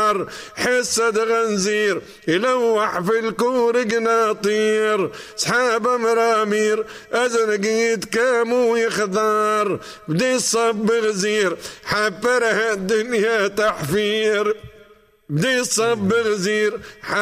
النار حسد غنزير يلوح في الكور قناطير سحاب مرامير أزرقيت كامو يخضار بدي الصب غزير حبرها الدنيا تحفير بدي الصب غزير